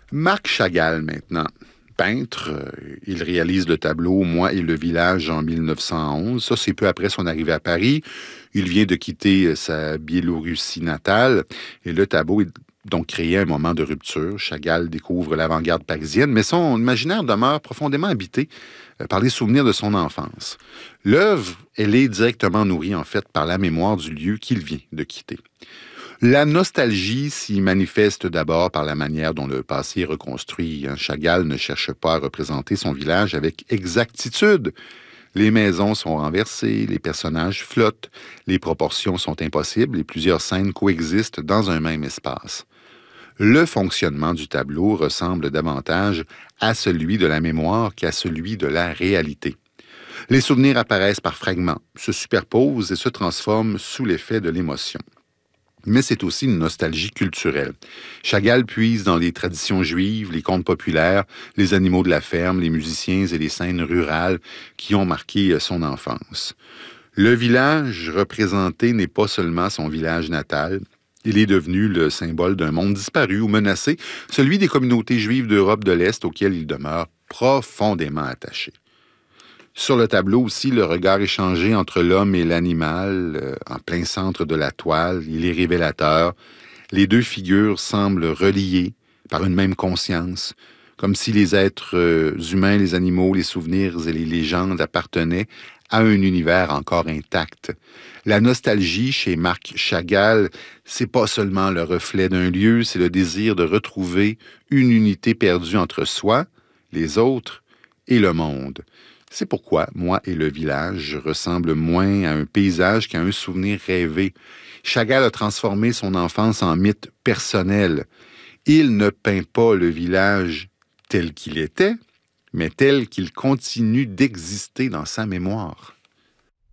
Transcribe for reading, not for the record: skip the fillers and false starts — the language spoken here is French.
Marc Chagall, maintenant. Peintre, il réalise le tableau Moi et le village en 1911. Ça, c'est peu après son arrivée à Paris. Il vient de quitter sa Biélorussie natale et le tableau est donc créé à un moment de rupture. Chagall découvre l'avant-garde parisienne, mais son imaginaire demeure profondément habité par les souvenirs de son enfance. L'œuvre, elle est directement nourrie, en fait, par la mémoire du lieu qu'il vient de quitter. La nostalgie s'y manifeste d'abord par la manière dont le passé est reconstruit. Chagall ne cherche pas à représenter son village avec exactitude. Les maisons sont renversées, les personnages flottent, les proportions sont impossibles et plusieurs scènes coexistent dans un même espace. Le fonctionnement du tableau ressemble davantage à celui de la mémoire qu'à celui de la réalité. Les souvenirs apparaissent par fragments, se superposent et se transforment sous l'effet de l'émotion. Mais c'est aussi une nostalgie culturelle. Chagall puise dans les traditions juives, les contes populaires, les animaux de la ferme, les musiciens et les scènes rurales qui ont marqué son enfance. Le village représenté n'est pas seulement son village natal, il est devenu le symbole d'un monde disparu ou menacé, celui des communautés juives d'Europe de l'Est auxquelles il demeure profondément attaché. Sur le tableau aussi, le regard échangé entre l'homme et l'animal, en plein centre de la toile, il est révélateur. Les deux figures semblent reliées par une même conscience, comme si les êtres humains, les animaux, les souvenirs et les légendes appartenaient à un univers encore intact. La nostalgie chez Marc Chagall, c'est pas seulement le reflet d'un lieu, c'est le désir de retrouver une unité perdue entre soi, les autres et le monde. C'est pourquoi Moi et le village ressemble moins à un paysage qu'à un souvenir rêvé. Chagall a transformé son enfance en mythe personnel. Il ne peint pas le village tel qu'il était, mais tel qu'il continue d'exister dans sa mémoire.